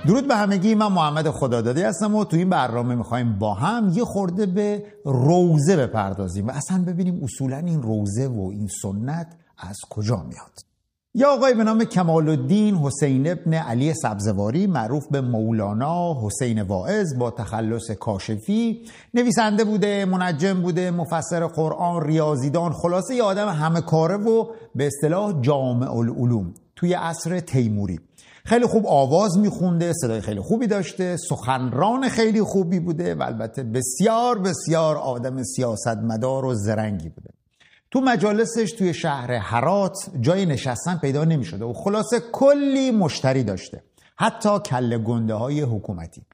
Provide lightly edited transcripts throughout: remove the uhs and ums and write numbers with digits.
درود به همگی، من محمد خدادادی هستم و تو این برنامه میخوایم با هم یه خورده به روزه بپردازیم و اصلا ببینیم اصولا این روزه و این سنت از کجا میاد. یه آقای به نام کمال الدین حسین ابن علی سبزواری معروف به مولانا حسین واعظ با تخلص کاشفی نویسنده بوده، منجم بوده، مفسر قرآن، ریاضیدان، خلاصه یه آدم همه کاره و به اصطلاح جامع العلوم توی عصر تیموری. خیلی خوب آواز میخونده، صدای خیلی خوبی داشته، سخنران خیلی خوبی بوده و البته بسیار بسیار آدم سیاستمدار و زرنگی بوده. تو مجالسش توی شهر هرات جای نشستن پیدا نمیشده و خلاصه کلی مشتری داشته، حتی کله گنده های حکومتی.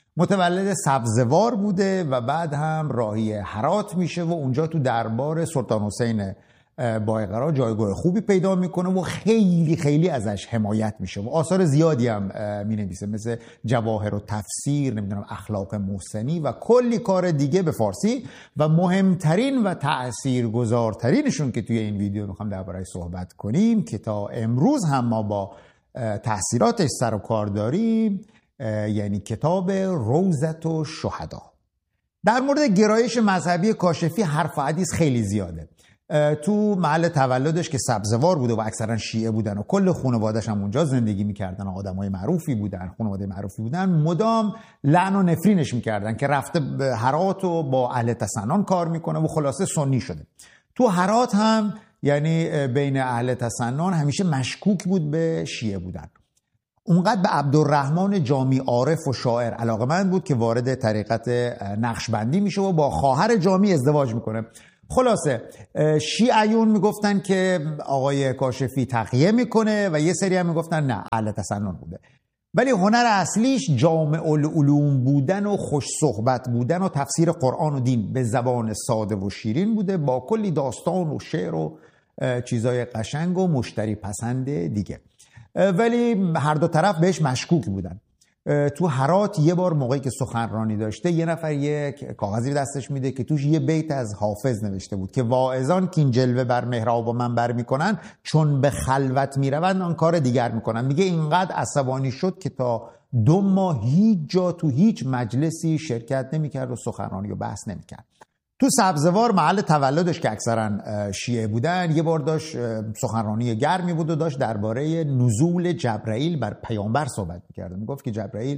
متولد سبزوار بوده و بعد هم راهی هرات میشه و اونجا تو دربار سلطان حسین بایقرا جایگاه خوبی پیدا میکنه و خیلی خیلی ازش حمایت میشه و آثار زیادی هم مینویسه، مثل جواهر و تفسیر، نمیدونم اخلاق محسنی و کلی کار دیگه به فارسی و مهمترین و تأثیرگذارترینشون که توی این ویدیو میخوام درباره‌اش صحبت کنیم که تا امروز هم ما با تأثیراتش سر و کار داریم، یعنی کتاب روضة الشهدا. در مورد گرایش مذهبی کاشفی حرف و حدیث خیلی زیاده. تو محل تولدش که سبزوار بوده و اکثرا شیعه بودن و کل خانواده‌اش هم اونجا زندگی میکردن، آدمای معروفی بودن، خانواده معروفی بودن، مدام لعن و نفرینش میکردن که رفته به هرات و با اهل تسنن کار میکنه و خلاصه سنی شده. تو هرات هم یعنی بین اهل تسنن همیشه مشکوک بود به شیعه بودن. اونقدر به عبدالرحمن جامی عارف و شاعر علاقه‌مند بود که وارد طریقت نقشبندی میشه و با خواهر جامی ازدواج میکنه. خلاصه شیعیون میگفتن که آقای کاشفی تقیه میکنه و یه سری هم میگفتن نه، اهل تسنن بوده. ولی هنر اصلیش جامع العلوم بودن و خوش صحبت بودن و تفسیر قرآن و دین به زبان ساده و شیرین بوده، با کلی داستان و شعر و چیزای قشنگ و مشتری پسند دیگه. ولی هر دو طرف بهش مشکوک بودن. تو هرات یه بار موقعی که سخنرانی داشته، یه نفر یک کاغذی دستش میده که توش یه بیت از حافظ نوشته بود که واعظان که این جلوه بر محراب و منبر میکنن، چون به خلوت میروند آن کار دیگر میکنن. میگه اینقدر عصبانی شد که تا 2 ماه هیچ جا تو هیچ مجلسی شرکت نمیکرد و سخنرانی و بحث نمیکرد. تو سبزوار محل تولدش که اکثرا شیعه بودن، یه بار داشت سخنرانی گرمی بود و داشت درباره نزول جبرائیل بر پیامبر صحبت می‌کرد. میگفت که جبرائیل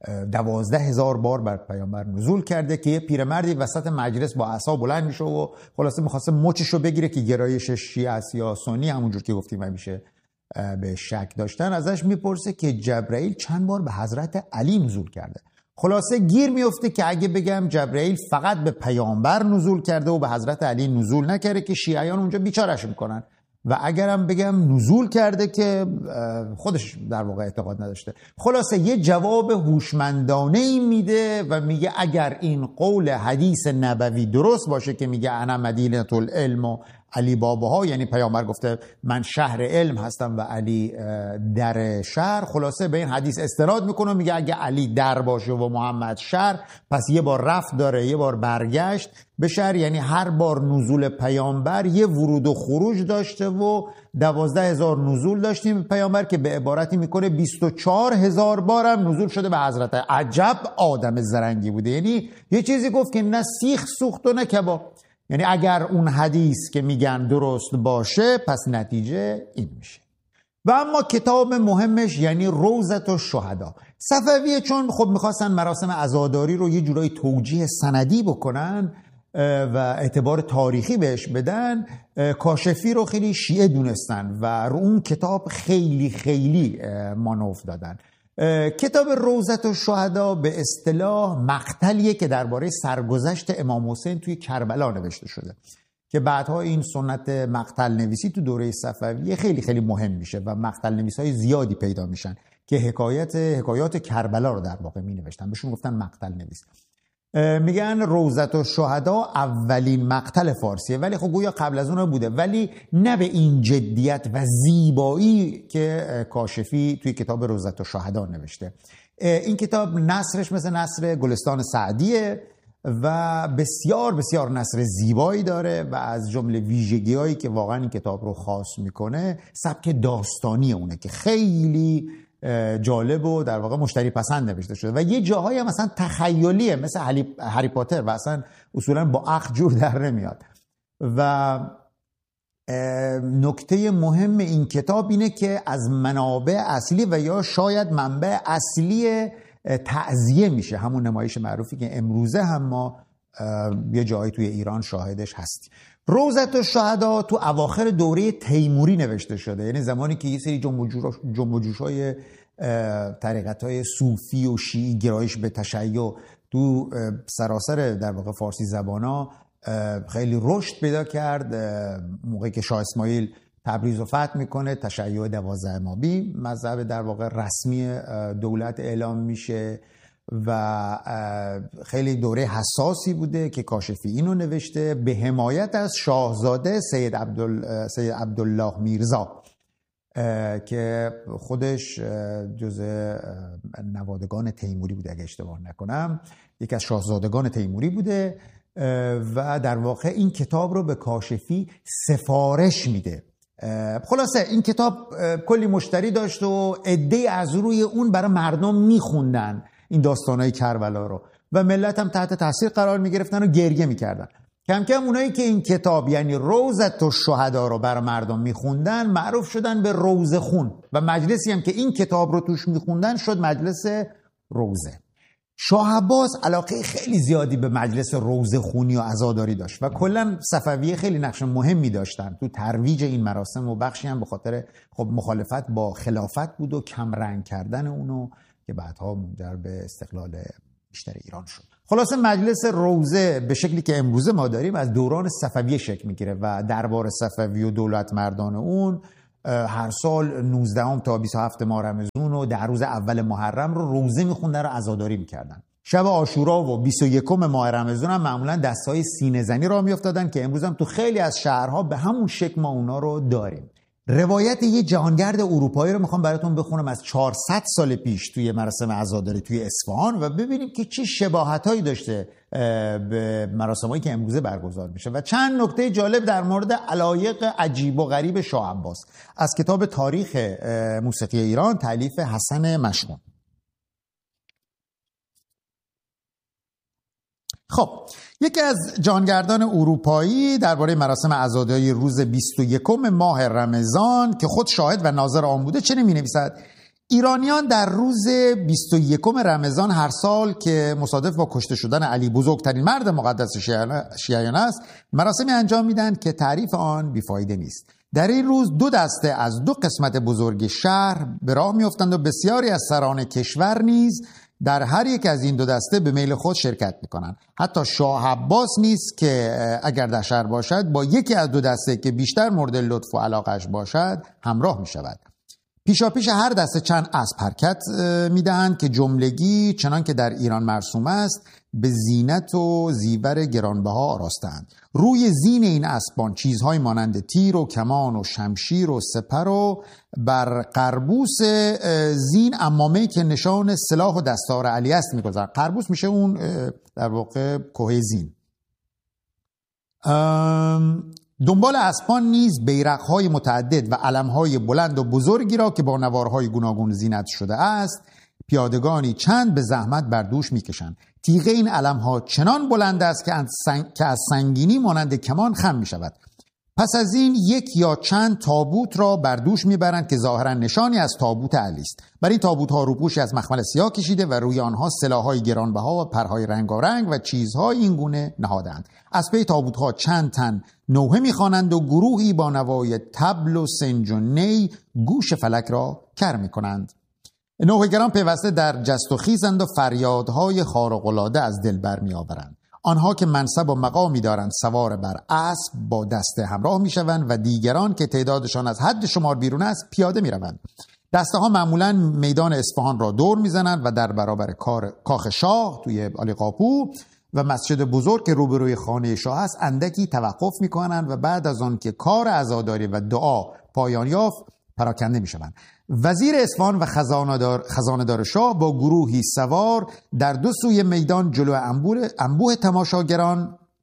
12,000 بار بر پیامبر نزول کرده که یه پیرمردی وسط مجلس با عصا بلند میشه و خلاصه می‌خواسته مچشو بگیره که گرایشش شیعه است یا سنی، همونجور که گفتیم همیشه به شک داشتن. ازش میپرسه که جبرائیل چند بار به حضرت علی نزول کرده. خلاصه گیر میفته که اگه بگم جبرائیل فقط به پیامبر نزول کرده و به حضرت علی نزول نکرده که شیعیان اونجا بیچاره‌اش میکنن، و اگرم بگم نزول کرده که خودش در واقع اعتقاد نداشته. خلاصه یه جواب هوشمندانه‌ای میده و میگه اگر این قول حدیث نبوی درست باشه که میگه انا مدینة العلم و علی بابها، یعنی پیامبر گفته من شهر علم هستم و علی در شهر، خلاصه به این حدیث استناد میکنه، میگه اگه علی در باشه و محمد شهر، پس یه بار رفت داره یه بار برگشت به شهر، یعنی هر بار نزول پیامبر یه ورود و خروج داشته و 12,000 نزول داشتیم پیامبر که به عبارتی میکنه 24,000 بار هم نزول شده به حضرت. عجب آدم زرنگی بوده، یعنی یه چیزی گفت که نه سیخ سوخت و نه کباب. یعنی اگر اون حدیث که میگن درست باشه، پس نتیجه این میشه. و اما کتاب مهمش یعنی روضة الشهدا. صفویه چون خب میخواستن مراسم عزاداری رو یه جورایی توجیه سندی بکنن و اعتبار تاریخی بهش بدن، کاشفی رو خیلی شیعه دونستن و رو اون کتاب خیلی خیلی مانور دادن. کتاب روضة الشهدا به اصطلاح مقتلیه که درباره سرگذشت امام حسین توی کربلا نوشته شده که بعدها این سنت مقتل نویسی تو دوره صفویه خیلی خیلی مهم میشه و مقتل نویسای زیادی پیدا میشن که حکایات کربلا رو در واقع می نوشتن، بهشون گفتن مقتل نویس. میگن روضة الشهدا اولین مقتل فارسیه، ولی خب گویا قبل از اون بوده، ولی نه به این جدیت و زیبایی که کاشفی توی کتاب روضة الشهدا نوشته. این کتاب نثرش مثل نثر گلستان سعدیه و بسیار بسیار نثر زیبایی داره و از جمله ویژگی‌هایی که واقعا این کتاب رو خاص میکنه سبک داستانی اونه که خیلی جالب و در واقع مشتری پسند نوشته شده و یه جاهایی هم مثلا تخیلیه مثل هری پاتر و اصلا اصولا با عقل جور در نمیاد. و نکته مهم این کتاب اینه که از منابع اصلی و یا شاید منبع اصلی تعزیه میشه، همون نمایش معروفی که امروزه هم ما یه جایی توی ایران شاهدش هستیم. روزة الشهدا تو اواخر دوره تیموری نوشته شده، یعنی زمانی که یه سری جنب و جوش‌های طریقت‌های صوفی و شیعی گرایش به تشیع تو سراسر در واقع فارسی زبانا خیلی رشد پیدا کرد. موقعی که شاه اسماعیل تبریز رو فتح میکنه، تشیع 12 مابی مذهب در واقع رسمی دولت اعلام میشه و خیلی دوره حساسی بوده که کاشفی اینو نوشته به حمایت از شاهزاده سید عبدالله میرزا که خودش جزء نوادگان تیموری بوده اگه اشتباه نکنم، یکی از شاهزادگان تیموری بوده و در واقع این کتاب رو به کاشفی سفارش میده. خلاصه این کتاب کلی مشتری داشت و عده‌ای از روی اون برای مردم میخوندن این داستانهای کربلا رو و ملت هم تحت تاثیر قرار میگرفتن و گریه میکردن. کم کم اونایی که این کتاب یعنی روزة الشهدا رو برای مردم میخوندن معروف شدن به روزه خون و مجلسی هم که این کتاب رو توش میخوندن شد مجلس روزه. شاه عباس علاقه خیلی زیادی به مجلس روزه خونی و عزاداری داشت و کلا صفویه خیلی نقش مهمی داشتن تو ترویج این مراسم و بخشی هم به خاطر خب مخالفت با خلافت بود و کم رنگ کردن اونو که بعدها منجر به استقلال بیشتر ایران شد. خلاصه مجلس روزه به شکلی که امروزه ما داریم از دوران صفویه شکل میگیره و دربار صفوی و دولت مردان اون هر سال 19 تا 27 ماه رمضان و در روز اول محرم رو روزه میخوندن و عزاداری میکردن. شب عاشورا و 21 ماه رمضان هم معمولا دستهای سینه زنی را میافتادن که امروز هم تو خیلی از شهرها به همون شکل ما اونا رو داریم. روایت یه جهانگرد اروپایی رو میخوام براتون بخونم از 400 سال پیش توی مراسم عزاداری توی اصفهان و ببینیم که چه شباهتایی داشته به مراسمایی که امروزه برگزار میشه و چند نکته جالب در مورد علایق عجیب و غریب شاه عباس از کتاب تاریخ موسیقی ایران تالیف حسن مشمون. خب یکی از جهانگردان اروپایی درباره مراسم عزاداری روز 21 ماه رمضان که خود شاهد و ناظر آن بوده چه نمی‌نویسد؟ ایرانیان در روز 21 رمضان هر سال که مصادف با کشته شدن علی بزرگترین مرد مقدس شیعیان است مراسمی انجام میدن که تعریف آن بیفایده نیست. در این روز 2 دسته از 2 قسمت بزرگ شهر به راه میافتند و بسیاری از سران کشور نیز در هر یک از این 2 دسته به میل خود شرکت میکنند. حتی شاه عباس نیست که اگر در شهر باشد با یکی از 2 دسته که بیشتر مورد لطف و علاقش باشد همراه میشود. پیشاپیش هر دسته چند اسب حرکت میدهند که جملگی چنان که در ایران مرسوم است به زینت و زیور گرانبها آراستند. روی زین این اسبان چیزهای مانند تیر و کمان و شمشیر و سپر و بر قربوس زین عمامه‌ای که نشان سلاح و دستار علی است میگذارد. قربوس میشه اون در واقع کوه زین. دنبال اسبان نیز بیرق‌های متعدد و علم‌های بلند و بزرگی را که با نوارهای گوناگون زینت شده است پیادگانی چند به زحمت بر دوش می‌کشند. تیغ این علم‌ها چنان بلند است که از سنگینی مانند کمان خم می‌شود. پس از این یک یا چند تابوت را بر دوش می‌برند که ظاهراً نشانی از تابوت علی است. بر این تابوت‌ها روپوشی از مخمل سیاه کشیده و روی آنها سلاح‌های گرانبها و پرهای رنگارنگ و چیزهای این گونه نهادند. از پی تابوت‌ها چند تن نوحه می‌خوانند و گروهی با نوای طبل و سنج و نی گوش فلک را کر می‌کنند. نوحه‌گران پیوسته در جست و خیزند و فریادهای خارق‌العاده از دل برمی‌آورند. آنها که منصب و مقامی دارند سوار بر اسب با دسته همراه می‌شوند و دیگران که تعدادشان از حد شمار بیرون است پیاده می‌روند. دسته ها معمولاً میدان اصفهان را دور می‌زنند و در برابر کاخ شاه توی علیقاپو و مسجد بزرگ که روبروی خانه شاه است اندکی توقف می‌کنند و بعد از آن که کار عزاداری و دعا پایان یافت پراکنده می‌شوند. وزیر اصفهان و خزانه‌دار شاه با گروهی سوار در 2 سوی میدان جلو انبوه تماشاگران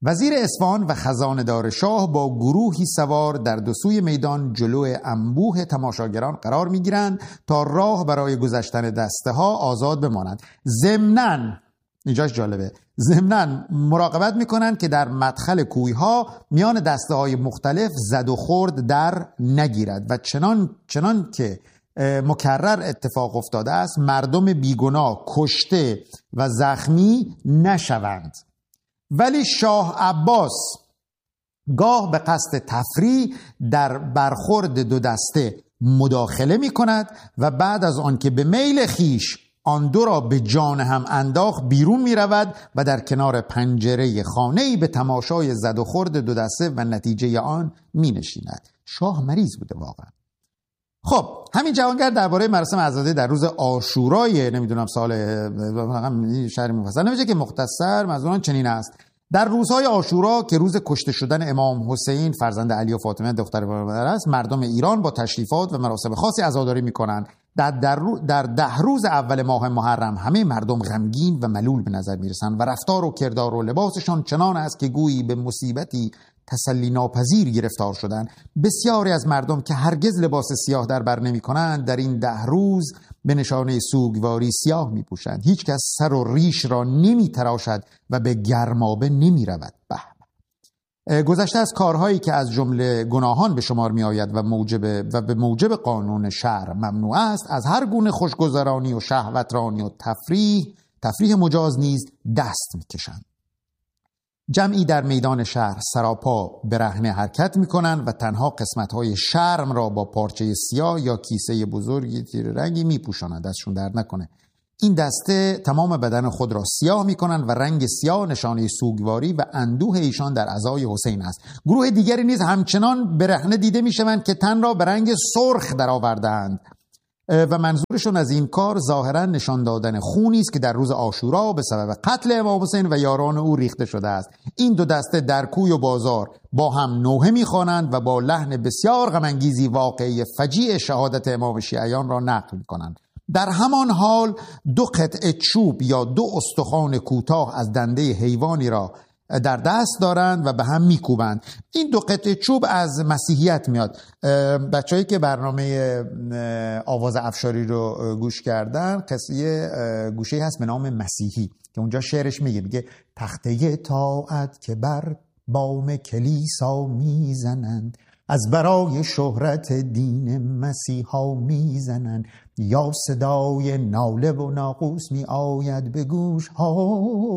وزیر اصفهان و خزانه‌دار شاه با گروهی سوار در دو سوی میدان جلوی انبوه تماشاگران قرار می‌گیرند تا راه برای گذشتن دسته ها آزاد بماند. ضمناً اینجاش جالبه، ضمناً مراقبت میکنن که در مدخل کویها میان دسته های مختلف زد و خورد در نگیرد و چنان که مکرر اتفاق افتاده است مردم بیگناه کشته و زخمی نشوند. ولی شاه عباس گاه به قصد تفریح در برخورد دو دسته مداخله می کند و بعد از آن که به میل خیش آن دو را به جان هم انداخت بیرون می رود و در کنار پنجره خانه‌ای به تماشای زد و خورد دو دسته و نتیجه آن می نشیند. شاه مریض بوده واقعا. خب همین جوانگر درباره مراسم عزاداری در روز عاشورای نمیدونم سال شهر مفصل نمیشه که مختصر منظوران چنین است: در روزهای عاشورا که روز کشته شدن امام حسین فرزند علی و فاطمه دختر پیامبر است، مردم ایران با تشریفات و مراسم خاصی عزاداری میکنند. در 10 روز اول ماه محرم همه مردم غمگین و ملول به نظر میرسند و رفتار و کردار و لباسشان چنان است که گویی به مصیبتی تسلی ناپذیر گرفتار شدند. بسیاری از مردم که هرگز لباس سیاه در بر نمی کنند در این 10 روز به نشانه سوگواری سیاه می پوشند. هیچ کس سر و ریش را نمی تراشد و به گرمابه نمی رود. گذشته از کارهایی که از جمله گناهان به شمار می آید و به موجب قانون شرع ممنوع است، از هر گونه خوشگذرانی و شهوترانی و تفریح مجاز نیز دست می کشند. جمعی در میدان شهر سراپا برهنه حرکت می کنند و تنها قسمت‌های شرم را با پارچه سیاه یا کیسه بزرگی تیره رنگی می پوشانند. دستشون درد نکنه. این دسته تمام بدن خود را سیاه می کنند و رنگ سیاه نشانه سوگواری و اندوه ایشان در عزای حسین است. گروه دیگری نیز همچنان برهنه دیده می شوند که تن را به رنگ سرخ درآورده‌اند و منظورشون از این کار ظاهرا نشان دادن خونی است که در روز عاشورا به سبب قتل امام حسین و یاران او ریخته شده است. این دو دسته در کوی و بازار با هم نوحه می‌خوانند و با لحن بسیار غم‌انگیزی واقعه فجیع شهادت امام شیعیان را نقل می‌کنند. در همان حال 2 قطعه چوب یا 2 استخوان کوتاه از دنده حیوانی را در دست دارند و به هم میکوبند. این 2 قطعه چوب از مسیحیت میاد. بچه‌ای که برنامه آواز افشاری رو گوش کردن، یه گوشه‌ای هست به نام مسیحی که اونجا شعرش میگه تخته طاعت که بر بام کلیسا میزنند، از برای شهرت دین مسیحا میزنند، یا صدای ناله و ناقوس می آید به گوش ها،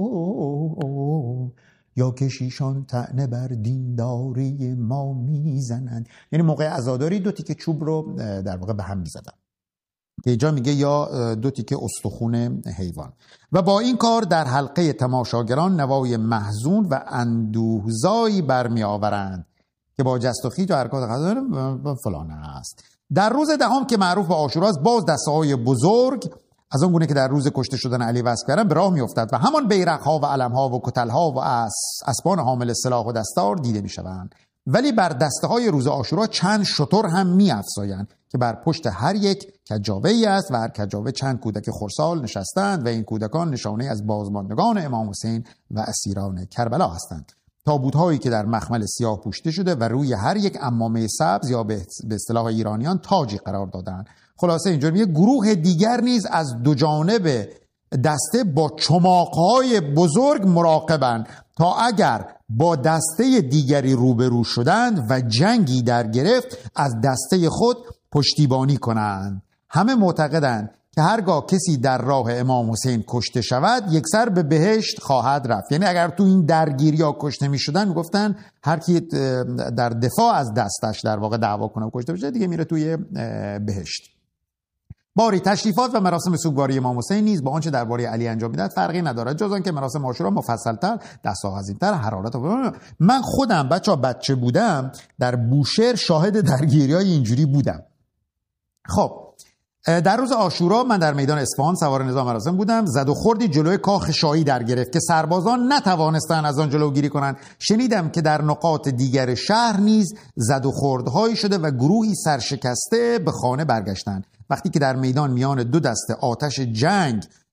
یا کشیشان طعنه بر دینداری ما میزنند. یعنی موقع عزاداری 2 تیکه چوب رو در واقع به هم میزدن که اینجا میگه یا 2 تیکه استخون حیوان. و با این کار در حلقه تماشاگران نوای محزون و اندوهزایی برمی آورند که با جست و خیج و حرکات غذا فلان است. در روز 10 که معروف به عاشورا است، باز دسته‌های بزرگ از اون گونه که در روز کشته شدن علی وصف کردن به راه میافتد و همان بیرق‌ها و علم‌ها و کتل‌ها و اسبان حامل سلاح و دستار دیده میشوند. ولی بر دسته‌های روز عاشورا چند شتر هم می‌افزایند که بر پشت هر یک کجاوه‌ای است و هر کجاوه چند کودک خردسال نشستند و این کودکان نشانه از بازماندگان امام حسین و اسیران کربلا هستند. تابوت‌هایی که در مخمل سیاه پوشیده شده و روی هر یک عمامه سبز یا به اصطلاح ایرانیان تاجی قرار دادند. خلاصه اینجور میگه گروه دیگر نیز از 2 جانب دسته با چماق‌های بزرگ مراقبند تا اگر با دسته دیگری روبرو شدند و جنگی در گرفت از دسته خود پشتیبانی کنند. همه معتقدند که هرگاه کسی در راه امام حسین کشته شود یک سر به بهشت خواهد رفت. یعنی اگر تو این درگیری ها کشته می شدن میگفتن هر کی در دفاع از دستش در واقع دعوا کنه و کشته بشه دیگه میره توی بهشت. باری تشریفات و مراسم سوگواری امام حسین نیز با آنچه درباره علی انجام میدهد فرقی ندارد، جز آنکه مراسم عاشورا مفصل‌تر، دستاویزتر، حرارت. من خودم بچه بودم در بوشهر شاهد درگیری‌های اینجوری بودم. خب در روز عاشورا من در میدان اصفهان سوار نظام مراسم بودم. زد و خوردی جلوی کاخ شاهی در گرفت که سربازان نتوانستند از آن جلوگیری کنند. شنیدم که در نقاط دیگر شهر نیز زد و خوردهایی شده و گروهی سرشکسته به خانه برگشتند. وقتی که در میدان میان 2 دسته آتش جنگ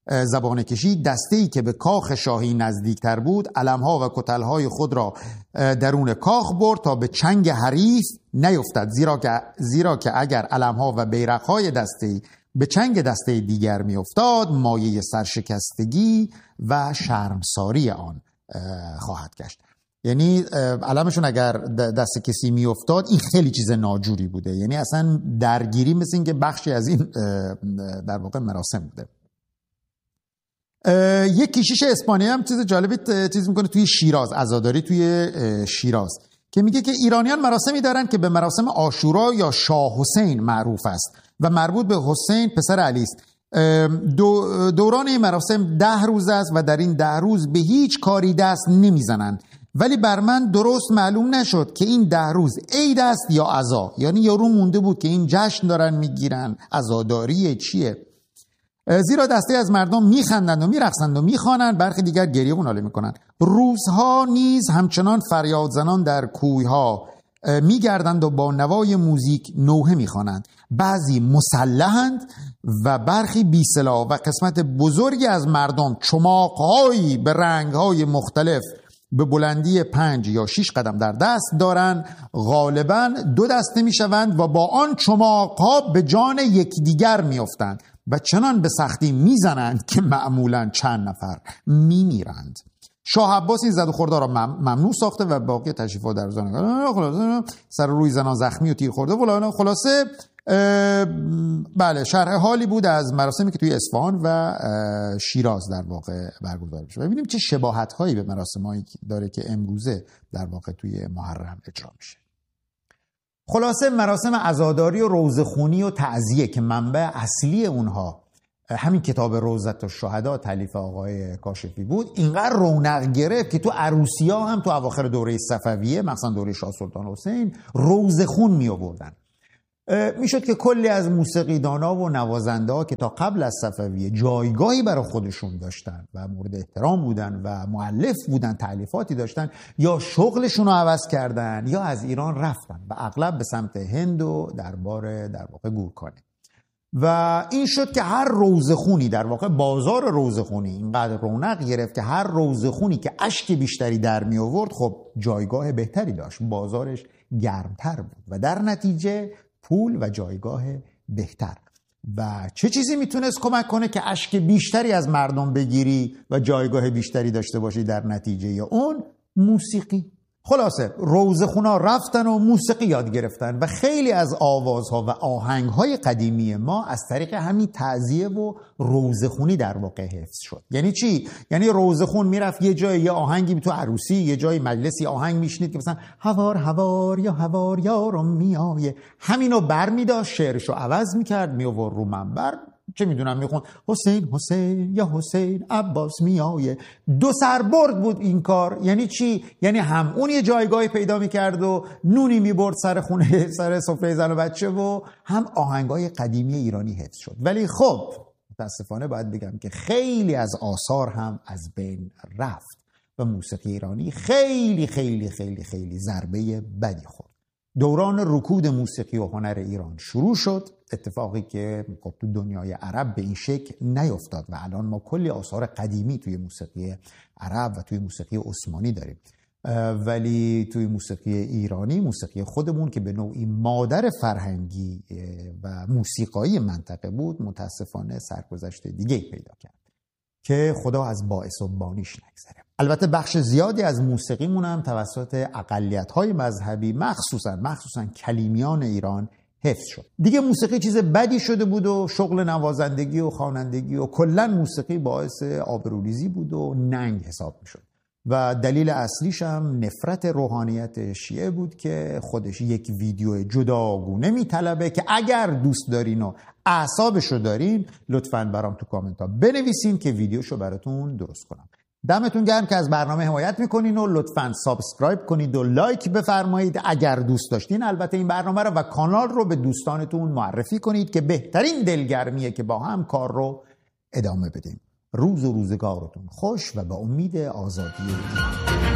زبانه کشید. دسته‌ای که به کاخ شاهی نزدیکتر بود علم‌ها و کتل‌های خود را درون کاخ برد تا به چنگ حریف نیفتد، زیرا که اگر علم‌ها و بیرق‌های دسته‌ای به چنگ دسته دیگر میافتاد مایه سرشکستگی و شرمساری آن خواهد گشت. یعنی علمشون اگر دست کسی میافتاد این خیلی چیز ناجوری بوده، یعنی اصلا درگیری مثل این که بخشی از این در واقع مراسم بوده. یک کشیش اسپانیایی هم چیز جالبی چیز میکنه توی شیراز، عزاداری توی شیراز، که میگه که ایرانیان مراسمی دارن که به مراسم عاشورا یا شاه حسین معروف است و مربوط به حسین پسر علی است. دوران این مراسم 10 روز است و در این 10 روز به هیچ کاری دست نمیزنند، ولی بر من درست معلوم نشد که این 10 روز عید است یا عزا. یعنی یارو مونده بود که این جشن دارن میگیرن، عزاداری چیه؟ زیرا دسته از مردم میخندند و میرقصند و میخوانند، برخی دیگر گریه و ناله میکنند. روزها نیز همچنان فریاد زنان در کویها میگردند و با نوای موزیک نوحه میخوانند. بعضی مسلحند و برخی بی سلاح و قسمت بزرگی از مردم چماقهایی به رنگهای مختلف به بلندی 5 یا 6 قدم در دست دارند. غالباً 2 دسته میشوند و با آن چماقها به جان یکدیگر میافتند و چنان به سختی میزنند که معمولاً چند نفر میمیرند. شاه عباس این زد و خورده را ممنوع ساخته و باقی تشریفات در خلاصه سر روی زنان زخمی و تیر خورده و خلاصه بله شرح حالی بود از مراسمی که توی اصفهان و شیراز در واقع برگزار میشه. ببینیم چه شباهت‌هایی به مراسمایی داره که امروزه در واقع توی محرم اجرا میشه. خلاصه مراسم عزاداری و روزخونی و تعزیه که منبع اصلی اونها همین کتاب روضة الشهدا تالیف آقای کاشفی بود، اینقدر رونق گرفت که تو عروسی‌ها هم تو اواخر دوره صفویه، مثلا دوره شاه سلطان حسین، روزخون می آوردن. میشد که کلی از موسیقیدانا و نوازنده‌ها که تا قبل از صفویه جایگاهی برای خودشون داشتن و مورد احترام بودن و مؤلف بودن، تالیفاتی داشتن، یا شغلشون رو عوض کردن یا از ایران رفتن و اغلب به سمت هند و دربار در واقع گورکانی. و این شد که هر روزخونی در واقع بازار روزخونی اینقدر رونق گرفت که هر روزخونی که اشک بیشتری در می آورد خب جایگاه بهتری داشت، بازارش گرمتر بود و در نتیجه پول و جایگاه بهتر. و چه چیزی میتونست کمک کنه که اشک بیشتری از مردم بگیری و جایگاه بیشتری داشته باشی در نتیجه؟ یا اون موسیقی. خلاصه روزخونا رفتن و موسیقی یاد گرفتن و خیلی از آوازها و آهنگهای قدیمی ما از طریق همین تعزیه و روزخونی در واقع حفظ شد. یعنی چی؟ یعنی روزخون میرفت یه جای یه آهنگی تو عروسی، یه جای مجلسی آهنگ میشنید که مثلا هوار هوار یا هوار یارم میایه، همینو برمی‌داشت شعرشو عوض میکرد میآورد رو منبر، چه میدونم میخوند حسین حسین یا حسین عباس میایه. 2 سربرد بود این کار. یعنی چی؟ یعنی هم اون یه جایگاهی پیدا میکرد و نونی میبرد سر خونه، سر سفره زن و بچه، و هم آهنگای قدیمی ایرانی حفظ شد. ولی خب متاسفانه باید بگم که خیلی از آثار هم از بین رفت و موسیقی ایرانی خیلی خیلی خیلی خیلی ضربه بدی خورد. دوران رکود موسیقی و هنر ایران شروع شد، اتفاقی که خب تو دنیای عرب به این شکل نیفتاد و الان ما کلی آثار قدیمی توی موسیقی عرب و توی موسیقی عثمانی داریم، ولی توی موسیقی ایرانی، موسیقی خودمون که به نوعی مادر فرهنگی و موسیقایی منطقه بود، متاسفانه سرگذشت دیگه پیدا کرد که خدا از باعث و بانیش نگذره. البته بخش زیادی از موسیقیمون هم توسط اقلیت‌های مذهبی مخصوصاً کلیمیان ایران حفظ شد. دیگه موسیقی چیز بدی شده بود و شغل نوازندگی و خوانندگی و کلاً موسیقی باعث آبروریزی بود و ننگ حساب می‌شد. و دلیل اصلیش هم نفرت روحانیت شیعه بود که خودش یک ویدیو جداگونه میطلبه که اگر دوست دارین و اعصابشو دارین لطفاً برام تو کامنت ها بنویسین که ویدیوشو براتون درست کنم. دمتون گرم که از برنامه حمایت میکنین و لطفاً سابسکرایب کنید و لایک بفرمایید اگر دوست داشتین البته این برنامه رو، و کانال رو به دوستانتون معرفی کنید که بهترین دلگرمیه که با هم کار رو ادامه بدیم. روز و روزگارتون خوش و با امید آزادی ایران.